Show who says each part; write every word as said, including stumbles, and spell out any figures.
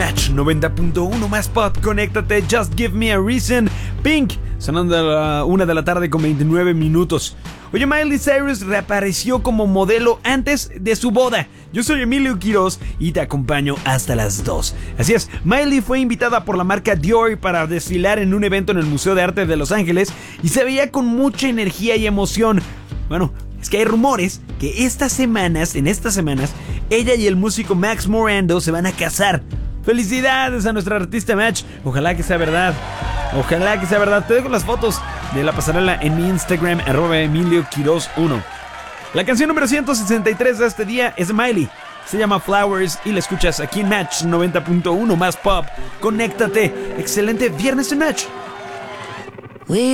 Speaker 1: Match noventa punto uno más pop, conéctate, Just Give Me a Reason, Pink, sonando a la una de la tarde con veintinueve minutos. Oye, Miley Cyrus reapareció como modelo antes de su boda. Yo soy Emilio Quiroz y te acompaño hasta las dos. Así es, Miley fue invitada por la marca Dior para desfilar en un evento en el Museo de Arte de Los Ángeles y se veía con mucha energía y emoción. Bueno, es que hay rumores que estas semanas, en estas semanas, ella y el músico Max Morando se van a casar. ¡Felicidades a nuestra artista Match! Ojalá que sea verdad. Ojalá que sea verdad. Te dejo las fotos de la pasarela en mi Instagram, arroba Emilio Quiroz uno. La canción número ciento sesenta y tres de este día es Miley. Se llama Flowers y la escuchas aquí en Match noventa punto uno más pop. Conéctate. Excelente viernes en Match.